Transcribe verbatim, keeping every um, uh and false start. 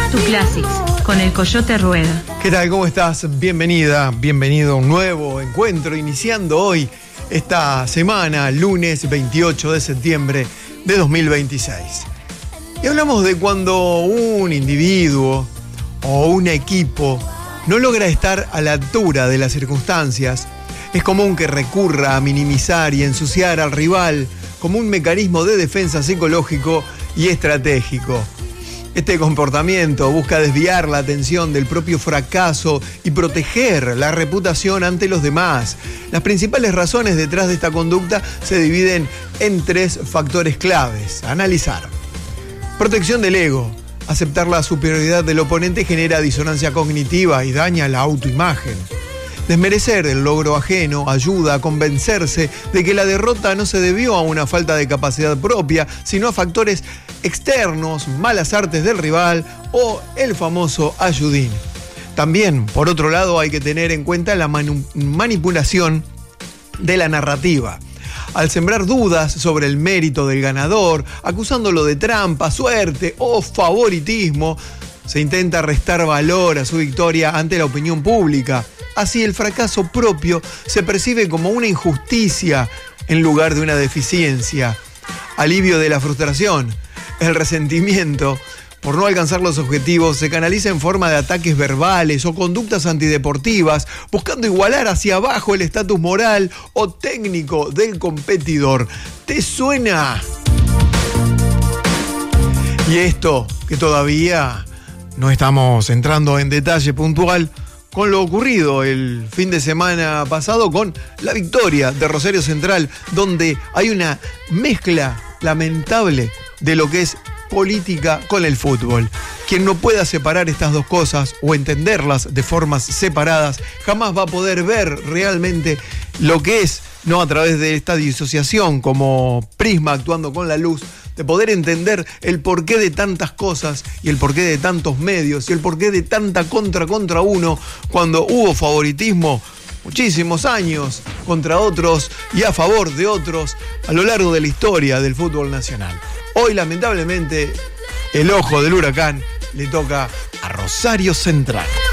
Tu Classics, con el Coyote Rueda. ¿Qué tal? ¿Cómo estás? Bienvenida, bienvenido a un nuevo encuentro, iniciando hoy esta semana, lunes veintiocho de septiembre de dos mil veintiséis. Y hablamos de cuando un individuo o un equipo no logra estar a la altura de las circunstancias. Es común que recurra a minimizar y ensuciar al rival como un mecanismo de defensa psicológico y estratégico. Este comportamiento busca desviar la atención del propio fracaso y proteger la reputación ante los demás. Las principales razones detrás de esta conducta se dividen en tres factores claves a analizar. Protección del ego. Aceptar la superioridad del oponente genera disonancia cognitiva y daña la autoimagen. Desmerecer el logro ajeno ayuda a convencerse de que la derrota no se debió a una falta de capacidad propia, sino a factores externos, malas artes del rival o el famoso ayudín. También, por otro lado, hay que tener en cuenta la manu- manipulación de la narrativa. Al sembrar dudas sobre el mérito del ganador, acusándolo de trampa, suerte o favoritismo, se intenta restar valor a su victoria ante la opinión pública. Así, el fracaso propio se percibe como una injusticia en lugar de una deficiencia. Alivio de la frustración. El resentimiento por no alcanzar los objetivos se canaliza en forma de ataques verbales o conductas antideportivas, buscando igualar hacia abajo el estatus moral o técnico del competidor. ¿Te suena? Y esto, que todavía no estamos entrando en detalle puntual con lo ocurrido el fin de semana pasado con la victoria de Rosario Central, donde hay una mezcla lamentable de lo que es política con el fútbol. Quien no pueda separar estas dos cosas o entenderlas de formas separadas, jamás va a poder ver realmente lo que es, no a través de esta disociación como prisma actuando con la luz, de poder entender el porqué de tantas cosas y el porqué de tantos medios y el porqué de tanta contra contra uno cuando hubo favoritismo muchísimos años contra otros y a favor de otros a lo largo de la historia del fútbol nacional. Hoy, lamentablemente, el ojo del huracán le toca a Rosario Central.